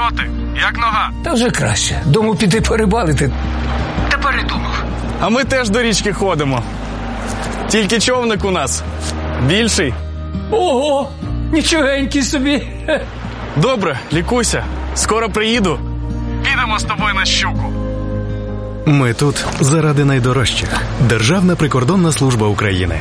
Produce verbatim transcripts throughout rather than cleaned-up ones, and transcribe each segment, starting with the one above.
ти? Як нога? Та вже краще. Думав піти порибалити. Та передумав. А ми теж до річки ходимо. Тільки човник у нас більший. Ого! Нічогенький собі. Добре, лікуйся. Скоро приїду. Підемо з тобою на щуку. Ми тут заради найдорожчих. Державна прикордонна служба України.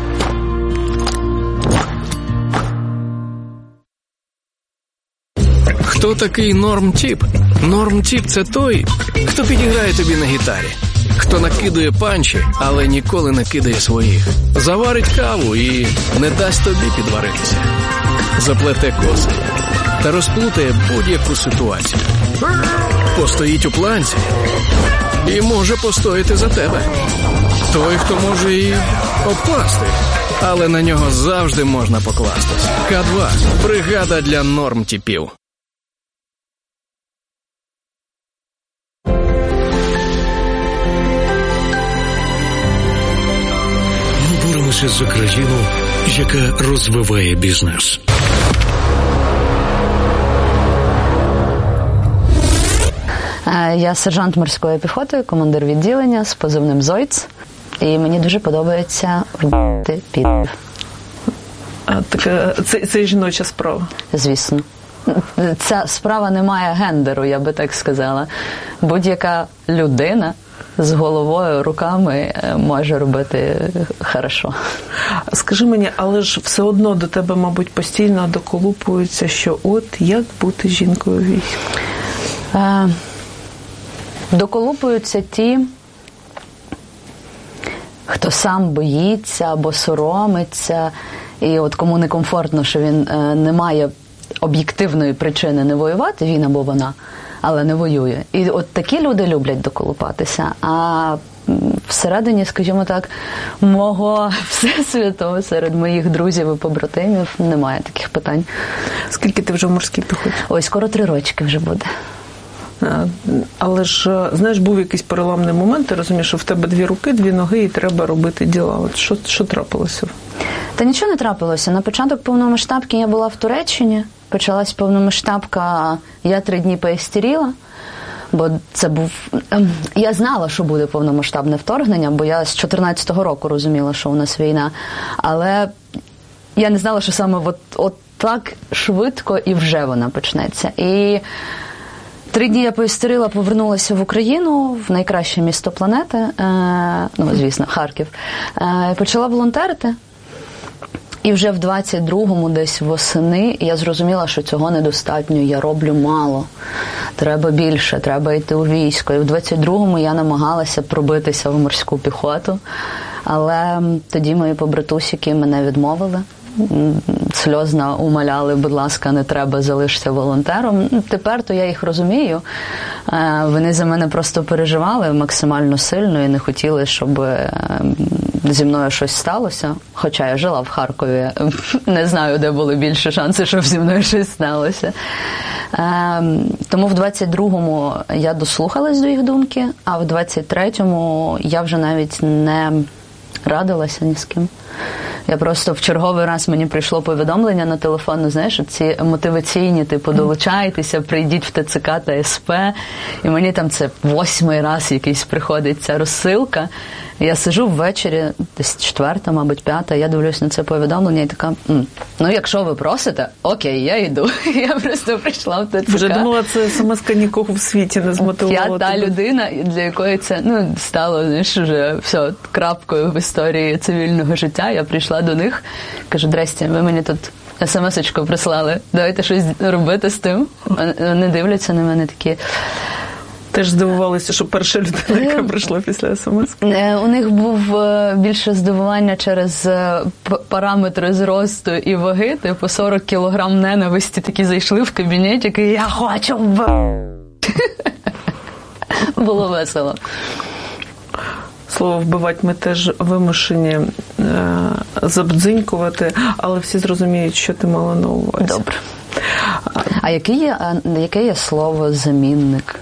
Хто такий норм-тіп? Норм-тіп – це той, хто підіграє тобі на гітарі. Хто накидує панчі, але ніколи не кидає своїх. Заварить каву і не дасть тобі підваритися. Заплете коси та розплутає будь-яку ситуацію. Постоїть у планці і може постояти за тебе. Той, хто може і обкласти, але на нього завжди можна покластись. Ка два – бригада для норм-тіпів. Боремося за країну, яка розвиває бізнес. Я сержант морської піхоти, командир відділення з позивним «Зойц». І мені дуже подобається робити підів. А, так, це, це жіноча справа? Звісно. Ця справа не має гендеру, я би так сказала. Будь-яка людина з головою, руками може робити хорошо. Скажи мені, але ж все одно до тебе, мабуть, постійно доколупуються, що от як бути жінкою в війську? Е, доколупуються ті, хто сам боїться або соромиться, і от кому некомфортно, що він е, не має об'єктивної причини не воювати, він або вона, але не воює. І от такі люди люблять доколупатися. А всередині, скажімо так, мого всесвіту, серед моїх друзів і побратимів немає таких питань. Скільки ти вже в морській піхоті? Ой, скоро три рочки вже буде. Але ж, знаєш, був якийсь переламний момент, ти розумієш, що в тебе дві руки, дві ноги і треба робити діла. От що, що трапилося? Та нічого не трапилося. На початок повномасштабки я була в Туреччині. Почалась повномасштабка, я три дні поістеріла, бо це був... Я знала, що буде повномасштабне вторгнення, бо я з чотирнадцятого року розуміла, що у нас війна. Але я не знала, що саме от, от так швидко і вже вона почнеться. І три дні я поістерила, повернулася в Україну, в найкраще місто планети, е, ну, звісно, Харків, е, почала волонтерити. І вже в двадцять другому, десь восени, я зрозуміла, що цього недостатньо, я роблю мало. Треба більше, треба йти у військо. І в двадцять другому я намагалася пробитися в морську піхоту, але тоді мої побратусики мене відмовили. Сльозно умоляли, будь ласка, не треба, залишся волонтером. Тепер то я їх розумію. Вони за мене просто переживали максимально сильно і не хотіли, щоб зі мною щось сталося. Хоча я жила в Харкові, не знаю, де були більше шанси, щоб зі мною щось сталося. Тому в двадцять другому я дослухалась до їх думки, а в двадцять третьому я вже навіть не радилася ні з ким. Я просто в черговий раз мені прийшло повідомлення на телефон, ну, знаєш, ці мотиваційні, типу, долучайтеся, прийдіть в ТЦК та СП. І мені там це восьмий раз якийсь приходить ця розсилка. Я сижу ввечері, десь четверта, мабуть, п'ята, я дивлюсь на це повідомлення і така, ну, якщо ви просите, окей, я йду. Я просто прийшла в ТЦК. Вже думала, це смс-ка нікого в світі не змотивувала. Я та людина, для якої це, ну, стало, знаєш, вже все, крапкою в історії цивільного життя. Я прийшла до них, кажу, здрасте, ви мені тут смс-очку прислали, давайте щось робити з тим. Вони дивляться на мене такі... Теж здивувалися, що перша людина, яка прийшла після смс. У них був більше здивування через параметри зросту і ваги, типу сорок кілограм ненависті такі зайшли в кабінет, і я хочу вб... Було весело. Слово «вбивати» ми теж вимушені е, забдзинькувати, але всі зрозуміють, що ти мала на увазі. Добре. А яке є, а яке є слово «замінник»?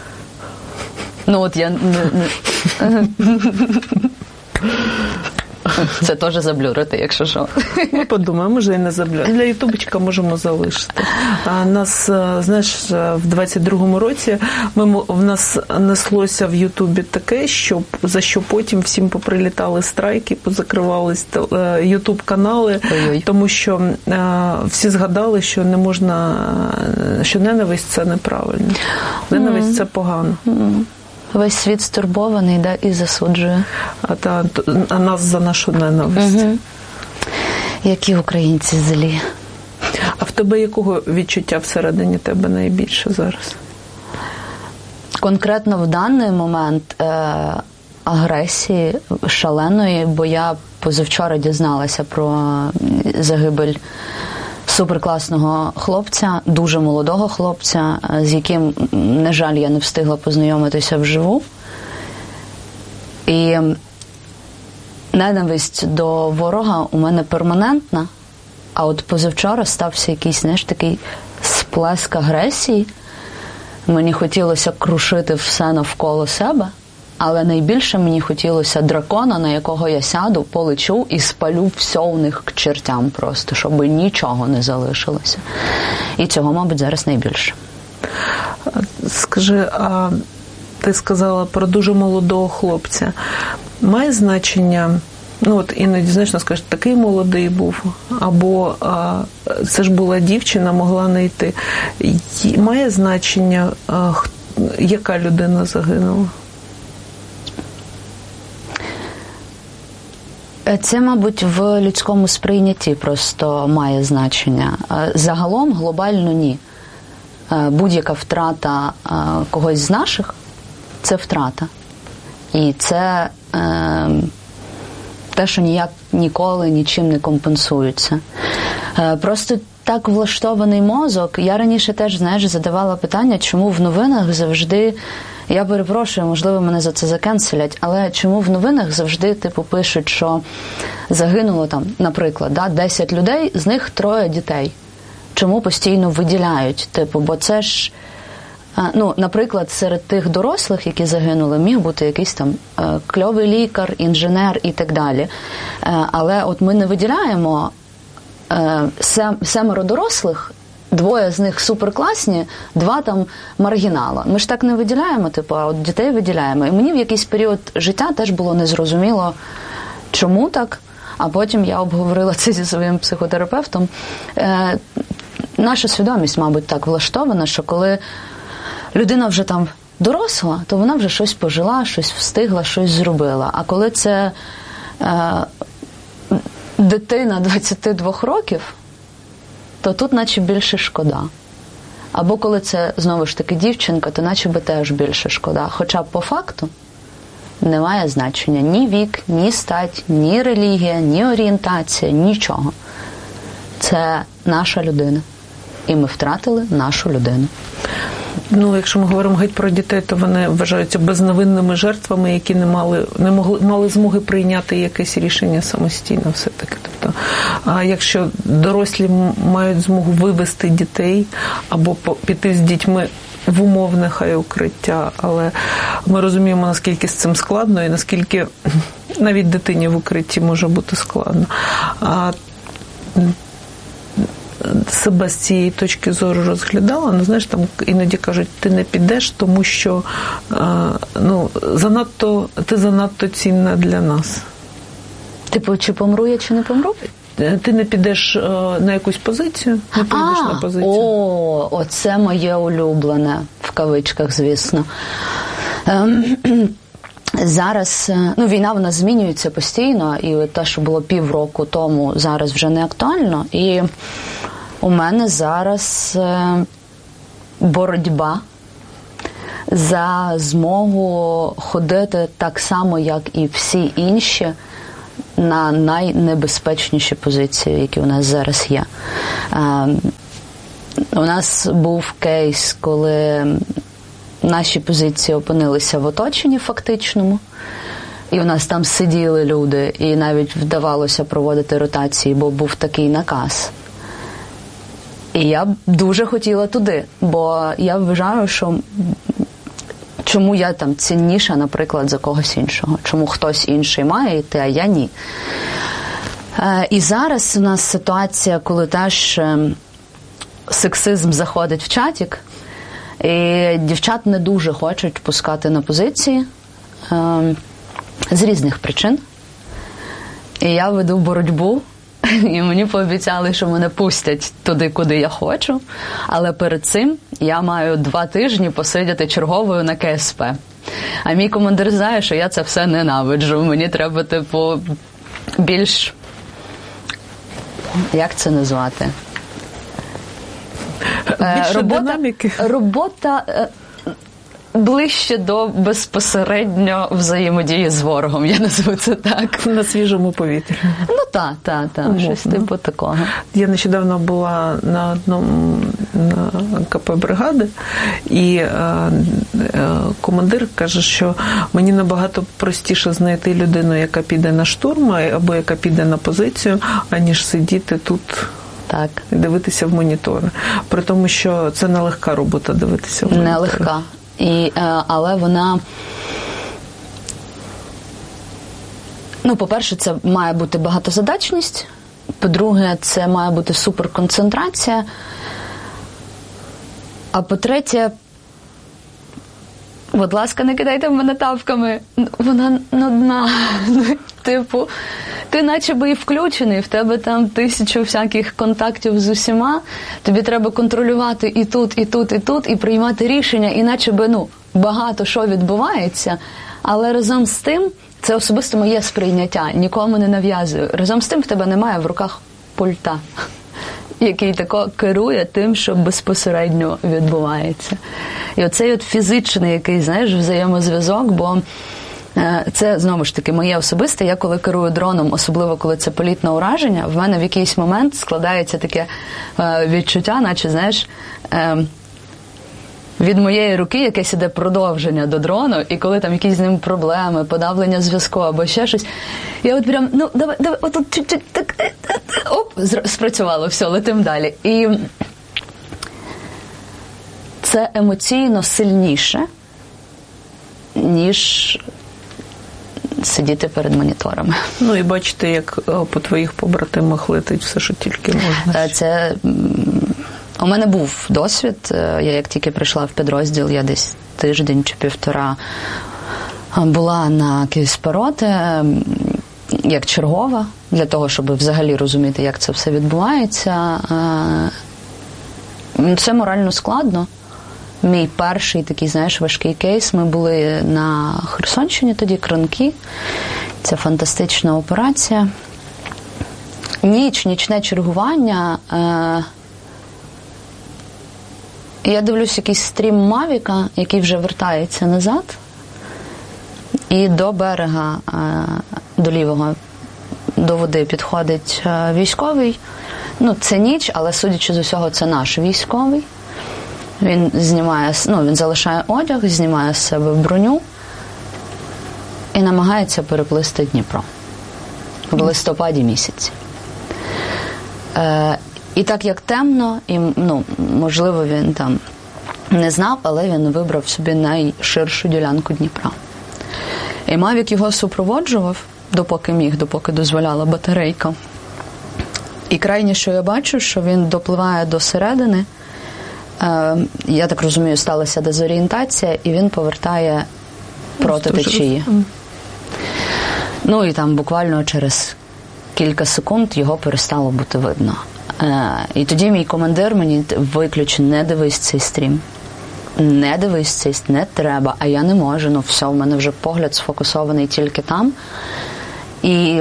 Ну, от я... Це теж заблюрити, якщо що. Ми подумаємо, може і не заблюрити. Для ютубочка можемо залишити. А нас, знаєш, в двадцять другому році ми, в нас неслося в Ютубі таке, що, за що потім всім поприлітали страйки, позакривались ютуб-канали, тому що всі згадали, що не можна, що ненависть – це неправильно. Ненависть mm. – це погано. Mm. Весь світ стурбований, да, і засуджує. А, та, а нас за нашу ненависть. Угу. Які українці злі. А в тебе якого відчуття всередині тебе найбільше зараз? Конкретно в даний момент е, агресії шаленої, бо я позавчора дізналася про загибель суперкласного хлопця, дуже молодого хлопця, з яким, на жаль, я не встигла познайомитися вживу. І ненависть до ворога у мене перманентна, а от позавчора стався якийсь, знаєш, такий сплеск агресії. Мені хотілося крушити все навколо себе, але найбільше мені хотілося дракона, на якого я сяду, полечу і спалю все у них к чертям просто, щоб нічого не залишилося. І цього, мабуть, зараз найбільше. Скажи, а ти сказала про дуже молодого хлопця. Має значення, ну от іноді, знаєш, нас кажуть, такий молодий був, або а, це ж була дівчина, могла не йти. Має значення, а, яка людина загинула? Це, мабуть, в людському сприйнятті просто має значення. Загалом, глобально ні. Будь-яка втрата когось з наших – це втрата. І це е, те, що ніяк ніколи нічим не компенсується. Е, просто так влаштований мозок. Я раніше теж, знаєш, задавала питання, чому в новинах завжди, я перепрошую, можливо, мене за це закенселять, але чому в новинах завжди, типу, пишуть, що загинуло там, наприклад, да, десять людей, з них троє дітей. Чому постійно виділяють? Типу, бо це ж, ну, наприклад, серед тих дорослих, які загинули, міг бути якийсь там кльовий лікар, інженер і так далі. Але от ми не виділяємо семеро дорослих, двоє з них суперкласні, два там маргінала. Ми ж так не виділяємо, типу, а от дітей виділяємо. І мені в якийсь період життя теж було незрозуміло, чому так. А потім я обговорила це зі своїм психотерапевтом. Е, наша свідомість, мабуть, так влаштована, що коли людина вже там доросла, то вона вже щось пожила, щось встигла, щось зробила. А коли це е, дитина двадцяти двох років, то тут наче більше шкода. Або коли це, знову ж таки, дівчинка, то наче би теж більше шкода. Хоча б по факту немає значення ні вік, ні стать, ні релігія, ні орієнтація, нічого. Це наша людина. І ми втратили нашу людину. Ну, якщо ми говоримо геть про дітей, то вони вважаються безневинними жертвами, які не мали, не могли, мали змоги прийняти якесь рішення самостійно все-таки. Тобто, а якщо дорослі мають змогу вивести дітей або піти з дітьми в умовне хай укриття, але ми розуміємо, наскільки з цим складно і наскільки навіть дитині в укритті може бути складно. А себе з цієї точки зору розглядала, ну, знаєш, там іноді кажуть, ти не підеш, тому що ну, занадто, ти занадто цінна для нас. Типу, чи помру я, чи не помру? Ти не підеш на якусь позицію, не підеш а, на позицію. О, оце моє улюблене, в кавичках, звісно. Зараз, ну, війна, вона змінюється постійно, і те, що було півроку тому, зараз вже не актуально. І у мене зараз боротьба за змогу ходити так само, як і всі інші, на найнебезпечніші позиції, які у нас зараз є. У нас був кейс, коли наші позиції опинилися в оточенні фактичному, і у нас там сиділи люди, і навіть вдавалося проводити ротації, бо був такий наказ. І я б дуже хотіла туди, бо я вважаю, що чому я там цінніша, наприклад, за когось іншого. Чому хтось інший має йти, а я ні. Е, і зараз у нас ситуація, коли теж е, сексизм заходить в чатік, і дівчат не дуже хочуть пускати на позиції е, з різних причин. І я веду боротьбу, і мені пообіцяли, що мене пустять туди, куди я хочу. Але перед цим я маю два тижні посидіти черговою на ка ес пе. А мій командир знає, що я це все ненавиджу. Мені треба, типу, більш... Як це назвати? Більше робота, динаміки. Робота ближче до безпосередньо взаємодії з ворогом, я назву це так. На свіжому повітрі. Ну так, так, так, щось типу такого. Я нещодавно була на одному на ка пе бригади, і е, е, командир каже, що мені набагато простіше знайти людину, яка піде на штурм, або яка піде на позицію, аніж сидіти тут. Так. І дивитися в монітори. При тому, що це нелегка робота дивитися в монітори. Нелегка. І, але вона, ну, по-перше, це має бути багатозадачність, по-друге, це має бути суперконцентрація, а по-третє, будь ласка, не кидайте в мене тапками, вона нудна, типу, ти наче би і включений, в тебе там тисячу всяких контактів з усіма, тобі треба контролювати і тут, і тут, і тут, і приймати рішення, іначе би, ну, багато що відбувається, але разом з тим, це особисто моє сприйняття, нікому не нав'язую, разом з тим в тебе немає в руках пульта, який тако керує тим, що безпосередньо відбувається. І оцей от фізичний який, знаєш, взаємозв'язок, бо це, знову ж таки, моє особисте. Я коли керую дроном, особливо коли це політне ураження, в мене в якийсь момент складається таке е, відчуття, наче, знаєш, е, від моєї руки якесь іде продовження до дрону, і коли там якісь з ним проблеми, подавлення зв'язку або ще щось, я от прям, ну, давай, давай, отут чуть-чуть, так, оп, спрацювало, все, летим далі. І це емоційно сильніше, ніж сидіти перед моніторами. Ну і бачите, як по твоїх побратимах летить все, що тільки можна. Це... У мене був досвід. Я як тільки прийшла в підрозділ, я десь тиждень чи півтора була на Київспароти як чергова, для того, щоб взагалі розуміти, як це все відбувається. Це морально складно. Мій перший такий, знаєш, важкий кейс. Ми були на Херсонщині тоді, Кранки. Це фантастична операція. Ніч, нічне чергування. І я дивлюсь якийсь стрім Мавіка, який вже вертається назад. І до берега, до лівого, до води підходить військовий. Ну, це ніч, але судячи з усього, це наш військовий. Він знімає, ну, він залишає одяг, знімає з себе броню і намагається переплисти Дніпро в листопаді місяці. Е, і так як темно, і, ну, можливо, він там не знав, але він вибрав собі найширшу ділянку Дніпра. І Мавік його супроводжував, допоки міг, допоки дозволяла батарейка. І крайнє, що я бачу, що він допливає до середини, я так розумію, сталася дезорієнтація, і він повертає проти течії. Ну і там буквально через кілька секунд його перестало бути видно. І тоді мій командир мені виключив: не дивись цей стрім. Не дивись цей стрім, не треба, а я не можу, ну все, в мене вже погляд сфокусований тільки там. І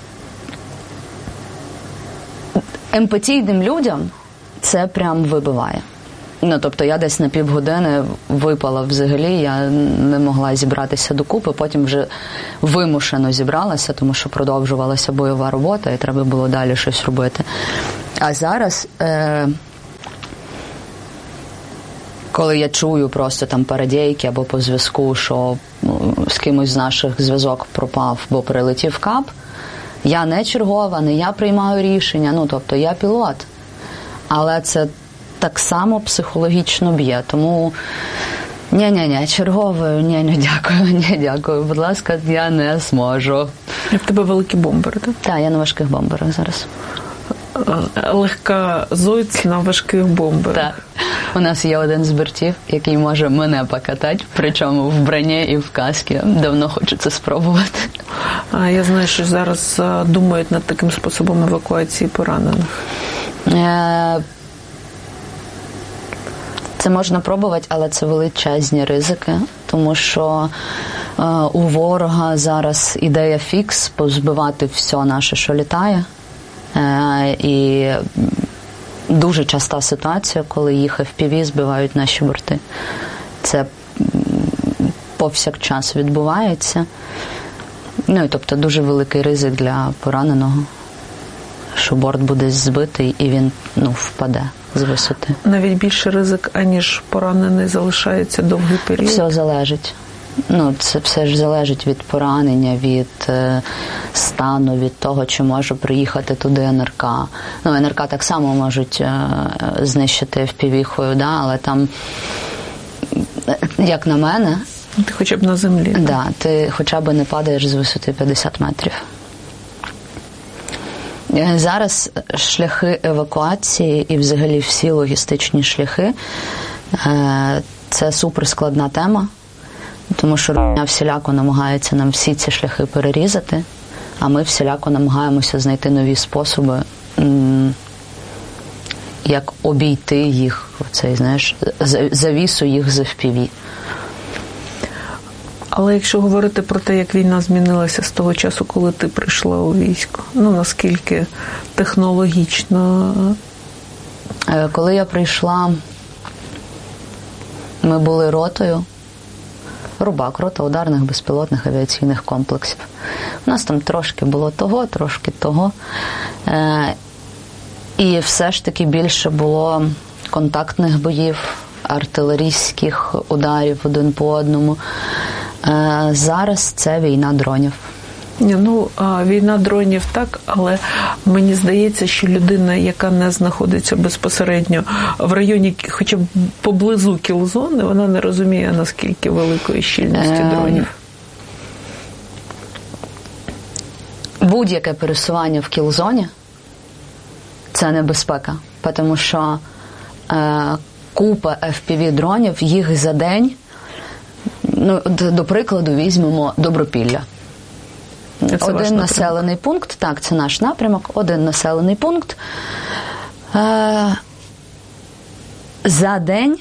емпатійним людям це прям вибиває. Ну, тобто я десь на півгодини випала взагалі, я не могла зібратися докупи, потім вже вимушено зібралася, тому що продовжувалася бойова робота і треба було далі щось робити. А зараз, е- коли я чую просто там парадійки або по зв'язку, що ну, з кимось з наших зв'язок пропав, бо прилетів кап, я не чергова, не я приймаю рішення, ну, тобто я пілот. Але це так само психологічно б'є. Тому Ні-ні-ні, черговою, ні-ні, дякую, ні, дякую. Будь ласка, я не зможу. В тебе великі бомбери, так? Так, я на важких бомберах зараз. Легка Зойц на важких бомберах. Так. У нас є один з бортів, який може мене покатати, причому в броні і в касці. Давно хочу це спробувати. А я знаю, що зараз думають над таким способом евакуації поранених. Це можна пробувати, але це величезні ризики, тому що е, у ворога зараз ідея фікс – позбивати все наше, що літає. Е, і дуже часта ситуація, коли їх еф пі ві збивають наші борти. Це повсякчас відбувається. Ну, і, тобто дуже великий ризик для пораненого, що борт буде збитий і він ну, впаде з висоти. Навіть більше ризик, аніж поранений залишається довгий період? Все залежить. Ну, це все ж залежить від поранення, від е, стану, від того, чи може приїхати туди ен ер ка. Ну, ен ер ка так само можуть е, знищити еф пі ві-хою, да, але там, як на мене... Ти хоча б на землі. Да, ти хоча б не падаєш з висоти п'ятдесят метрів. Зараз шляхи евакуації і взагалі всі логістичні шляхи е, – це суперскладна тема, тому що Росія всіляко намагається нам всі ці шляхи перерізати, а ми всіляко намагаємося знайти нові способи, м, як обійти їх, оцей, знаєш, завісу їх з еф пі ві. Але якщо говорити про те, як війна змінилася з того часу, коли ти прийшла у військо, ну наскільки технологічно? Коли я прийшла, ми були ротою, Рубак, рота ударних безпілотних авіаційних комплексів. У нас там трошки було того, трошки того. І все ж таки більше було контактних боїв, артилерійських ударів один по одному. Зараз це війна дронів. Ну, війна дронів так, але мені здається, що людина, яка не знаходиться безпосередньо в районі, хоча б поблизу кіл-зони, вона не розуміє, наскільки великої щільності дронів. Будь-яке пересування в кіл-зоні – це небезпека, тому що е, купа еф пі ві-дронів, їх за день, ну, до прикладу, візьмемо Добропілля. Це один населений пункт, так, це наш напрямок, один населений пункт. Е, за день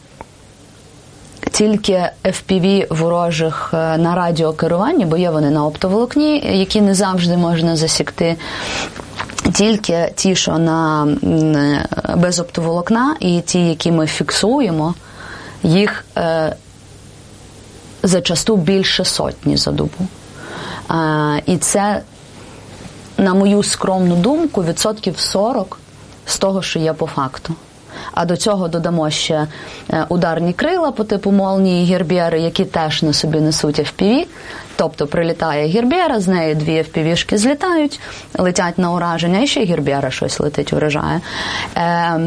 тільки еф пі ві ворожих на радіокеруванні, бо є вони на оптоволокні, які не завжди можна засікти, тільки ті, що на, без оптоволокна, і ті, які ми фіксуємо, їх е, зачасту більше сотні за добу. Е, і це, на мою скромну думку, відсотків сорок з того, що є по факту. А до цього додамо ще ударні крила по типу молнії Гербєри, які теж на собі несуть еф пі ві. Тобто прилітає Гербєра, з неї дві еф пі ві-шки злітають, летять на ураження, і ще Гербєра щось летить, вражає. Е,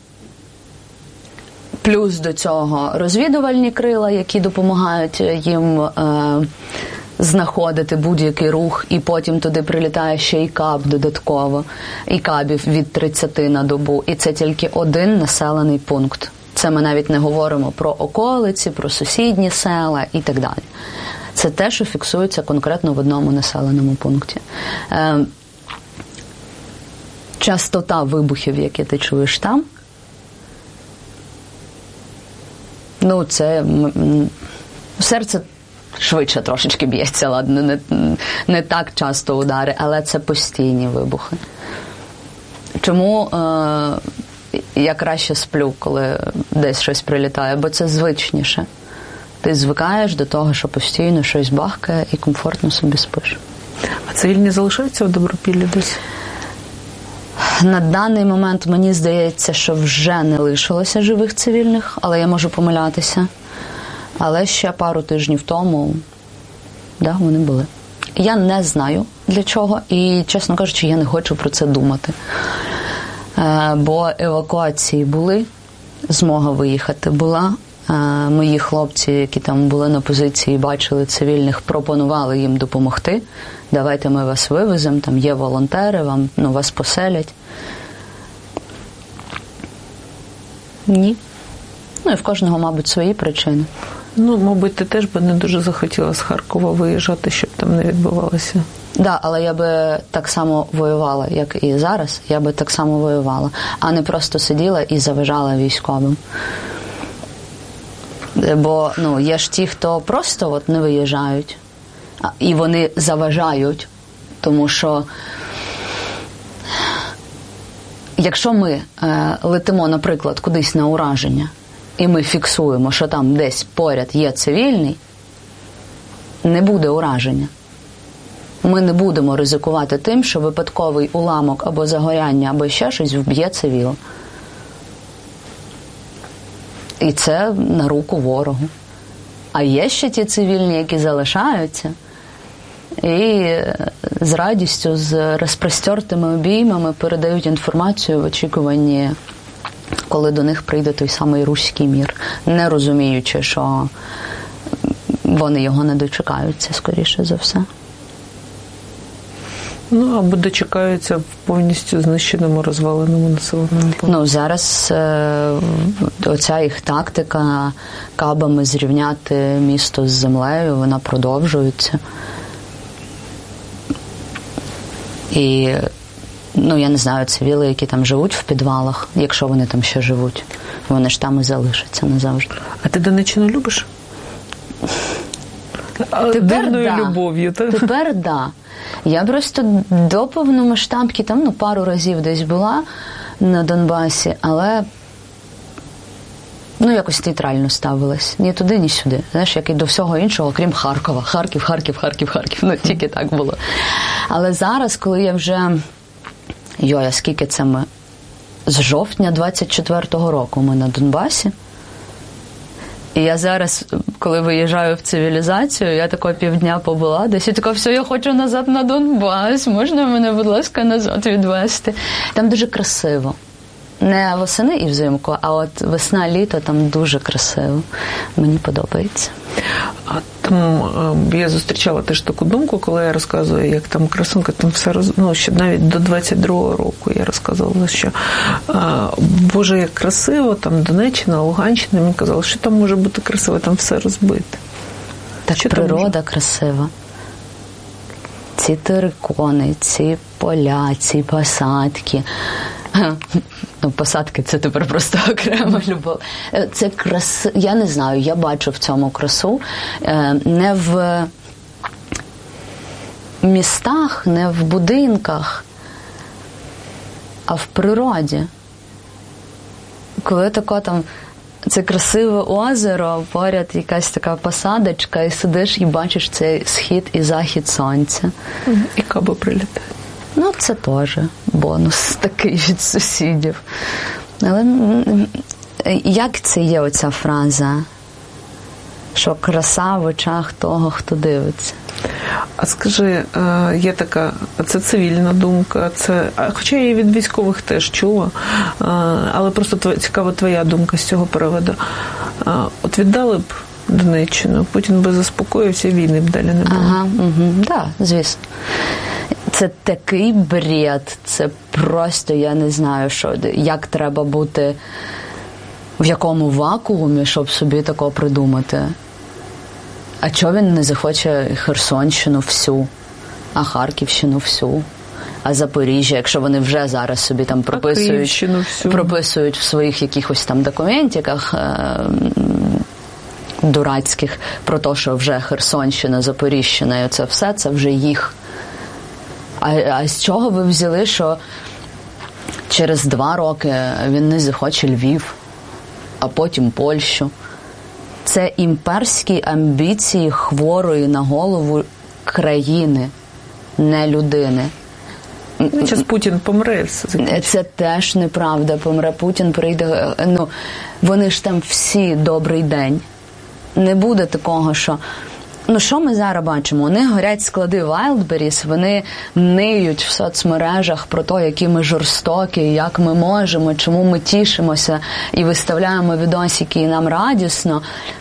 плюс до цього розвідувальні крила, які допомагають їм е, знаходити будь-який рух, і потім туди прилітає ще і каб додатково, і кабів від тридцяти на добу. І це тільки один населений пункт. Це ми навіть не говоримо про околиці, про сусідні села і так далі. Це те, що фіксується конкретно в одному населеному пункті. Е, частота вибухів, які ти чуєш там, ну, це серце швидше трошечки б'ється, ладно, не, не так часто удари, але це постійні вибухи. Чому е, я краще сплю, коли десь щось прилітає? Бо це звичніше. Ти звикаєш до того, що постійно щось бахкає і комфортно собі спиш. А цивільні залишаються в Добропіллі десь? На даний момент мені здається, що вже не лишилося живих цивільних, але я можу помилятися. Але ще пару тижнів тому, да, вони були. Я не знаю для чого і, чесно кажучи, я не хочу про це думати. Е, бо евакуації були, змога виїхати була, Мої хлопці, які там були на позиції, бачили цивільних, пропонували їм допомогти. Давайте ми вас вивеземо, там є волонтери, вам, ну, вас поселять. Ні. Ну і в кожного, мабуть, свої причини. Ну, мабуть, ти теж би не дуже захотіла з Харкова виїжджати, щоб там не відбувалося. Так, да, але я би так само воювала, як і зараз. Я би так само воювала, а не просто сиділа і заважала військовим. Бо, ну, є ж ті, хто просто от не виїжджають, і вони заважають, тому що якщо ми е, летимо, наприклад, кудись на ураження, і ми фіксуємо, що там десь поряд є цивільний, не буде ураження. Ми не будемо ризикувати тим, що випадковий уламок або загоряння, або ще щось вб'є цивіла. І це на руку ворогу. А є ще ті цивільні, які залишаються і з радістю, з розпростертими обіймами передають інформацію в очікуванні, коли до них прийде той самий руський мір, не розуміючи, що вони його не дочекаються, скоріше за все. Ну, або дочекаються в повністю знищеному, розваленому населеному пункті. Ну, зараз е, оця їх тактика кабами зрівняти місто з землею, вона продовжується. І, ну, я не знаю, цивіли, які там живуть в підвалах, якщо вони там ще живуть, вони ж там і залишаться назавжди. А ти Донеччину любиш? Тепер Дивною да. любов'ю, так? Тепер да. Я просто до повномасштабки там, ну, пару разів десь була на Донбасі, але, ну, якось нейтрально ставилась. Ні туди, ні сюди. Знаєш, як і до всього іншого, крім Харкова. Харків, Харків, Харків, Харків. Ну, тільки так було. Але зараз, коли я вже... Йой, а скільки це ми? З жовтня двадцять четвертого року ми на Донбасі. І я зараз, коли виїжджаю в цивілізацію, я тако півдня побула десь, і така, все, я хочу назад на Донбас, можна мене, будь ласка, назад відвезти? Там дуже красиво. Не восени і взимку, а от весна-літо там дуже красиво. Мені подобається. А там я зустрічала теж таку думку, коли я розказую, як там красунка, там все роз... ну, ще навіть до двадцять другого року я розказувала, що а, Боже, як красиво, там Донеччина, Луганщина, мені казали, що там може бути красиво, там все розбите. Так що природа красива. Ці терикони, ці поля, ці посадки. Ну, посадки – це тепер просто окрема любов. Це краса, я не знаю, я бачу в цьому красу. Не в містах, не в будинках, а в природі. Коли тако там, це красиве озеро, поряд якась така посадочка, і сидиш і бачиш цей схід і захід сонця. І каби прилітають. Ну, це теж бонус такий від сусідів. Але як це є оця фраза, що краса в очах того, хто дивиться? А скажи, є така, це цивільна думка, це, хоча я її від військових теж чула, але просто цікава твоя думка з цього приводу. От віддали б Донеччину, Путін би заспокоївся, війни б далі не було. Ага, угу, да, звісно. Це такий бред, це просто, я не знаю, що, як треба бути, в якому вакуумі, щоб собі такого придумати. А чого він не захоче Херсонщину всю, а Харківщину всю, а Запоріжжя, якщо вони вже зараз собі там прописують, прописують в своїх якихось там документиках е- дурацьких про те, що вже Херсонщина, Запоріжжя, і це все, це вже їх. А, а з чого ви взяли, що через два роки він не захоче Львів, а потім Польщу? Це імперські амбіції хворої на голову країни, не людини. Зараз Путін помре. Це теж неправда. Помре Путін, прийде... Ну, вони ж там всі добрий день. Не буде такого, що Ну, що ми зараз бачимо? Вони горять склади Wildberries, вони ниють в соцмережах про те, які ми жорстокі, як ми можемо, чому ми тішимося і виставляємо відосики, і нам радісно.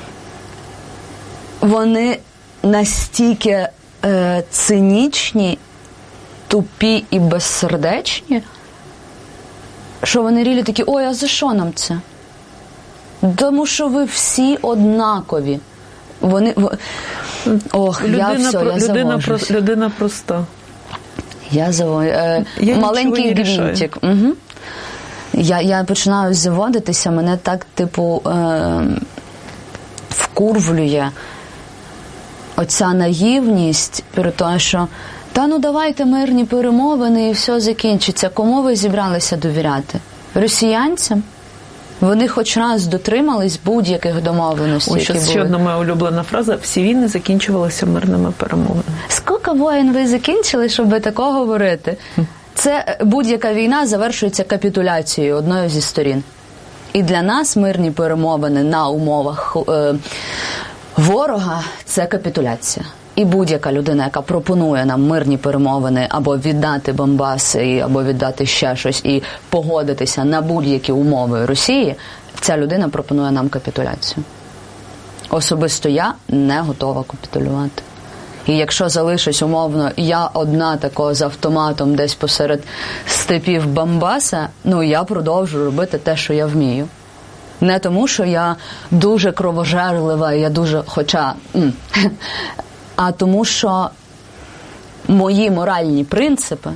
Вони настільки е, цинічні, тупі і безсердечні, що вони рілі такі: ой, а за що нам це? Тому що ви всі однакові. Вони... Ох, людина, я все, я людина, про, завожусь. людина проста. Я завожусь. Е, я маленький гвинтик. Угу. Я, я починаю заводитися, мене так, типу, е, вкурвлює оця наївність про те, що та ну давайте мирні перемовини і все закінчиться. Кому ви зібралися довіряти? Росіянцям? Вони хоч раз дотримались будь-яких домовленостей, Ось, які були. Ще одна моя улюблена фраза: всі війни закінчувалися мирними перемовинами. Скільки воєн ви закінчили, щоб ви таке говорити? Це будь-яка війна завершується капітуляцією одної зі сторін. І для нас мирні перемовини на умовах е, ворога – це капітуляція. І будь-яка людина, яка пропонує нам мирні перемовини або віддати Донбас, або віддати ще щось і погодитися на будь-які умови Росії, ця людина пропонує нам капітуляцію. Особисто я не готова капітулювати. І якщо залишусь умовно, я одна тако з автоматом десь посеред степів Донбаса, ну я продовжу робити те, що я вмію. Не тому, що я дуже кровожерлива, я дуже, хоча... а тому, що мої моральні принципи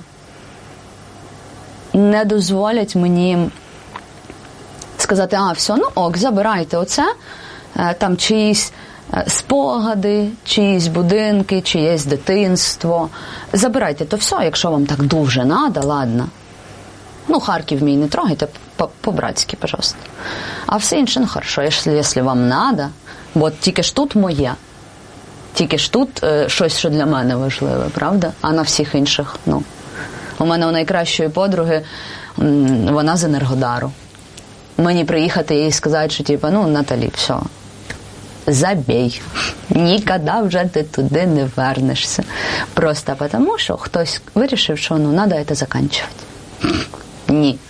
не дозволять мені сказати: а, все, ну ок, забирайте оце, там чиїсь спогади, чиїсь будинки, чиєсь дитинство. Забирайте то все, якщо вам так дуже надо, ладно. Ну, Харків мій не трогайте, по-братськи, пожалуйста. А все інше, ну, хорошо, якщо, якщо вам надо, бо тільки ж тут моє. Тільки ж тут е, щось, що для мене важливе, правда? А на всіх інших, ну. У мене у найкращої подруги, м, вона з Енергодару. Мені приїхати і їй сказати, що, типу, ну, Наталі, все, забій. Ніколи вже ти туди не вернешся. Просто тому, що хтось вирішив, що, ну, треба це закінчувати. Ні.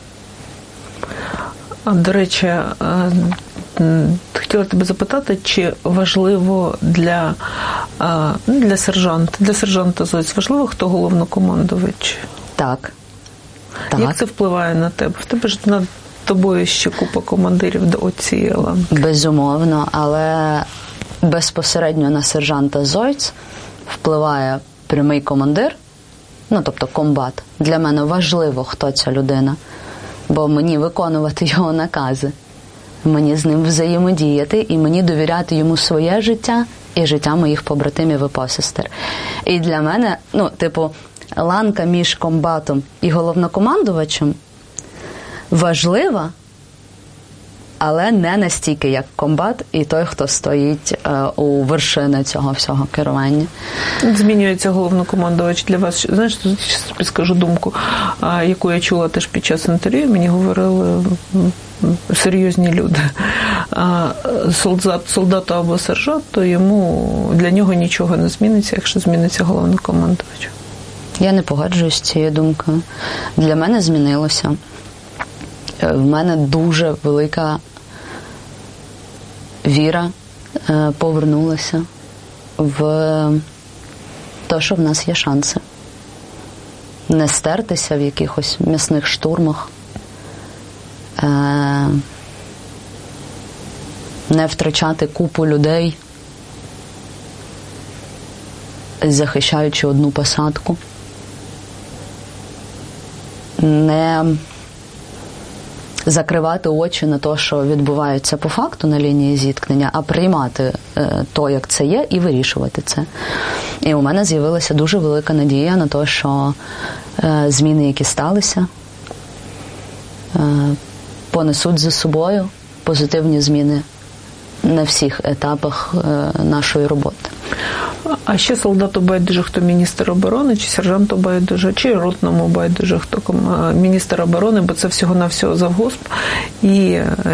А, до речі, хотіла тебе запитати, чи важливо для, для сержанта, для сержанта Зойц, важливо, хто головнокомандувач? Так. Так. Як це впливає на тебе? В тебе ж над тобою ще купа командирів до цієї ланки. Безумовно, але безпосередньо на сержанта Зойц впливає прямий командир, ну, тобто комбат. Для мене важливо, хто ця людина, бо мені виконувати його накази. Мені з ним взаємодіяти і мені довіряти йому своє життя і життя моїх побратимів і посестер. І для мене, ну, типу, ланка між комбатом і головнокомандувачем важлива, але не настільки, як комбат і той, хто стоїть е, у вершини цього всього керування. Змінюється головнокомандувач для вас. Знаєш, скажу думку, яку я чула теж під час інтерв'ю, мені говорили серйозні люди. Солдат, солдату або сержанту, йому, для нього нічого не зміниться, якщо зміниться головнокомандувач. Я не погоджуюсь з цією думкою. Для мене змінилося. В мене дуже велика віра повернулася в те, що в нас є шанси. Не стертися в якихось м'ясних штурмах, не втрачати купу людей, захищаючи одну посадку, не закривати очі на те, що відбувається по факту на лінії зіткнення, а приймати е, то, як це є, і вирішувати це. І у мене з'явилася дуже велика надія на те, що е, зміни, які сталися, е, понесуть за собою позитивні зміни на всіх етапах е, нашої роботи. А ще солдату байдуже, хто міністр оборони, чи сержанту байдуже, чи ротному байдуже, хто міністр оборони, бо це всього-навсього завгосп. І